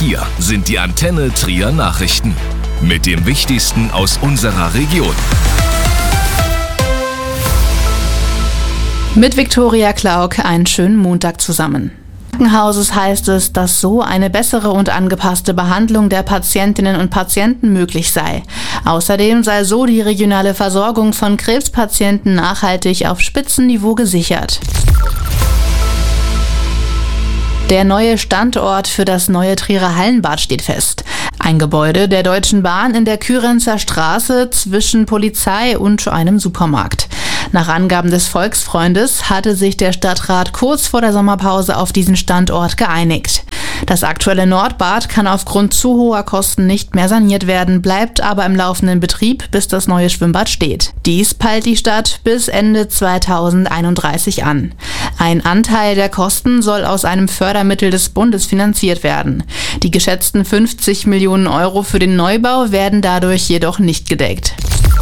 Hier sind die Antenne Trier Nachrichten mit dem Wichtigsten aus unserer Region. Mit Viktoria Klauk einen schönen Montag zusammen. Im Krankenhauses heißt es, dass so eine bessere und angepasste Behandlung der Patientinnen und Patienten möglich sei. Außerdem sei so die regionale Versorgung von Krebspatienten nachhaltig auf Spitzenniveau gesichert. Der neue Standort für das neue Trierer Hallenbad steht fest. Ein Gebäude der Deutschen Bahn in der Kürenzer Straße zwischen Polizei und einem Supermarkt. Nach Angaben des Volksfreundes hatte sich der Stadtrat kurz vor der Sommerpause auf diesen Standort geeinigt. Das aktuelle Nordbad kann aufgrund zu hoher Kosten nicht mehr saniert werden, bleibt aber im laufenden Betrieb, bis das neue Schwimmbad steht. Dies peilt die Stadt bis Ende 2031 an. Ein Anteil der Kosten soll aus einem Fördermittel des Bundes finanziert werden. Die geschätzten 50 Millionen Euro für den Neubau werden dadurch jedoch nicht gedeckt.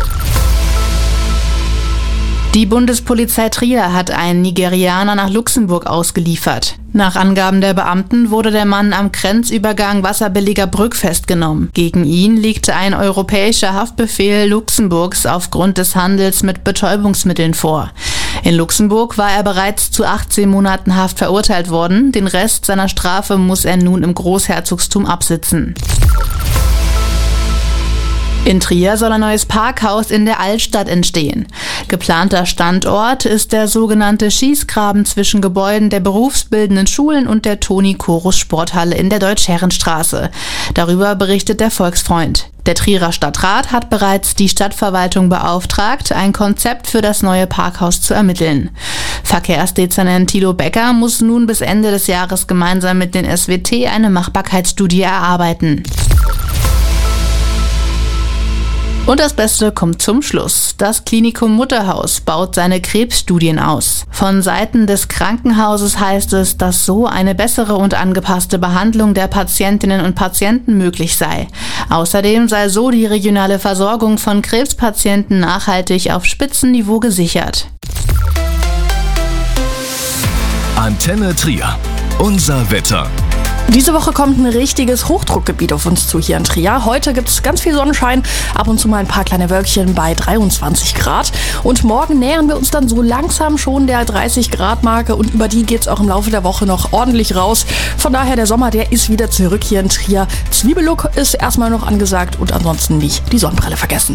Die Bundespolizei Trier hat einen Nigerianer nach Luxemburg ausgeliefert. Nach Angaben der Beamten wurde der Mann am Grenzübergang Wasserbilliger Brück festgenommen. Gegen ihn liegte ein europäischer Haftbefehl Luxemburgs aufgrund des Handels mit Betäubungsmitteln vor. In Luxemburg war er bereits zu 18 Monaten Haft verurteilt worden. Den Rest seiner Strafe muss er nun im Großherzogstum absitzen. In Trier soll ein neues Parkhaus in der Altstadt entstehen. Geplanter Standort ist der sogenannte Schießgraben zwischen Gebäuden der berufsbildenden Schulen und der Toni-Chorus-Sporthalle in der Deutsch-Herrenstraße. Darüber berichtet der Volksfreund. Der Trierer Stadtrat hat bereits die Stadtverwaltung beauftragt, ein Konzept für das neue Parkhaus zu ermitteln. Verkehrsdezernent Thilo Becker muss nun bis Ende des Jahres gemeinsam mit den SWT eine Machbarkeitsstudie erarbeiten. Und das Beste kommt zum Schluss. Das Klinikum Mutterhaus baut seine Krebsstudien aus. Von Seiten des Krankenhauses heißt es, dass so eine bessere und angepasste Behandlung der Patientinnen und Patienten möglich sei. Außerdem sei so die regionale Versorgung von Krebspatienten nachhaltig auf Spitzenniveau gesichert. Antenne Trier. Unser Wetter. Diese Woche kommt ein richtiges Hochdruckgebiet auf uns zu hier in Trier. Heute gibt es ganz viel Sonnenschein, ab und zu mal ein paar kleine Wölkchen bei 23 Grad. Und morgen nähern wir uns dann so langsam schon der 30-Grad-Marke und über die geht es auch im Laufe der Woche noch ordentlich raus. Von daher der Sommer, der ist wieder zurück hier in Trier. Zwiebellook ist erstmal noch angesagt und ansonsten nicht die Sonnenbrille vergessen.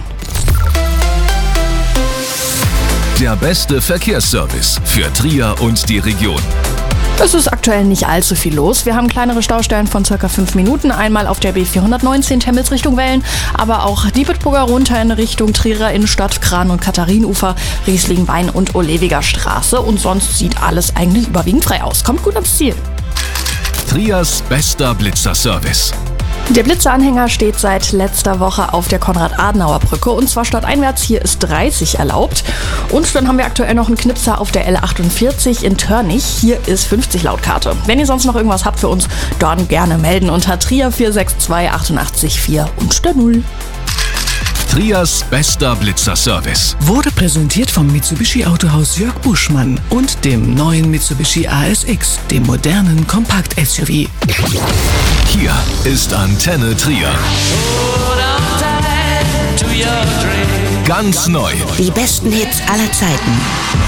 Der beste Verkehrsservice für Trier und die Region. Es ist aktuell nicht allzu viel los. Wir haben kleinere Staustellen von ca. 5 Minuten. Einmal auf der B419 Chemnitz Richtung Wellen, aber auch die Bitburger runter in Richtung Trierer Innenstadt, Kran- und Katharinenufer, Riesling, Wein- und Olewiger Straße. Und sonst sieht alles eigentlich überwiegend frei aus. Kommt gut ans Ziel. Triers bester Blitzerservice. Der Blitzeranhänger steht seit letzter Woche auf der Konrad-Adenauer-Brücke und zwar stadteinwärts. Hier ist 30 erlaubt. Und dann haben wir aktuell noch einen Knipser auf der L48 in Törnich. Hier ist 50 laut Karte. Wenn ihr sonst noch irgendwas habt für uns, dann gerne melden unter Trier 462 88 4 und der 0. Triers bester Blitzerservice Wurde präsentiert vom Mitsubishi Autohaus Jörg Buschmann und dem neuen Mitsubishi ASX, dem modernen Kompakt-SUV. Hier ist Antenne Trier. Ganz neu. Die besten Hits aller Zeiten.